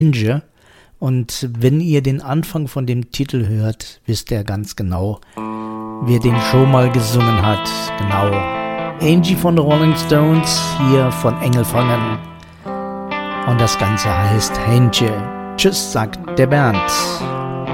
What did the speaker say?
Henge. Und wenn ihr den Anfang von dem Titel hört, wisst ihr ganz genau, wer den schon mal gesungen hat. Genau. Angie von den Rolling Stones, hier von Engelfangen. Und das Ganze heißt Henge. Tschüss, sagt der Bernd.